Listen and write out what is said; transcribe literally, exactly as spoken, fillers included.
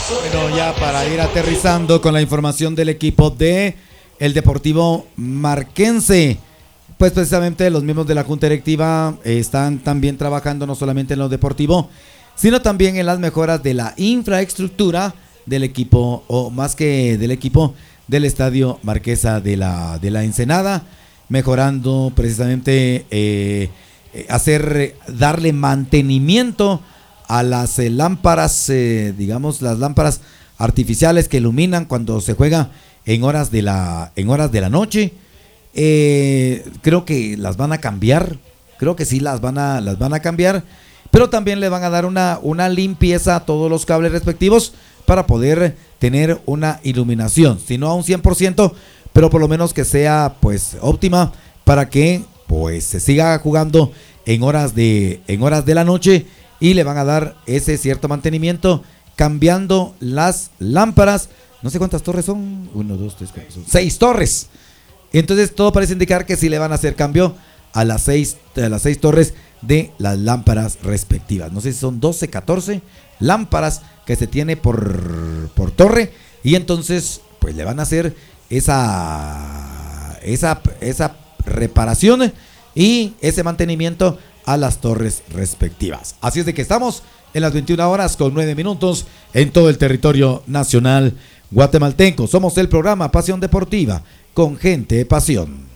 Bueno, ya para ir aterrizando con la información del equipo de el Deportivo Marquense, pues precisamente los miembros de la Junta Directiva eh, están también trabajando no solamente en lo deportivo, sino también en las mejoras de la infraestructura del equipo, o más que del equipo, del Estadio Marquesa de la, de la Ensenada, mejorando precisamente, eh, hacer, darle mantenimiento a las eh, lámparas, eh, digamos, las lámparas artificiales que iluminan cuando se juega en horas de la, en horas de la noche. Eh, creo que las van a cambiar, creo que sí las van a, las van a cambiar, pero también le van a dar una, una limpieza a todos los cables respectivos para poder tener una iluminación, si no a un cien por ciento, pero por lo menos que sea pues óptima para que pues se siga jugando en horas de, en horas de la noche, y le van a dar ese cierto mantenimiento cambiando las lámparas. No sé cuántas torres son, uno, dos, tres, cuatro, son seis torres. Entonces todo parece indicar que sí le van a hacer cambio a las seis, a las seis torres de las lámparas respectivas. No sé si son doce, catorce lámparas que se tiene por, por torre, y entonces pues le van a hacer esa, esa, esa reparación y ese mantenimiento a las torres respectivas. Así es de que estamos en las veintiuna horas con nueve minutos en todo el territorio nacional guatemalteco. Somos el programa Pasión Deportiva, con gente de pasión.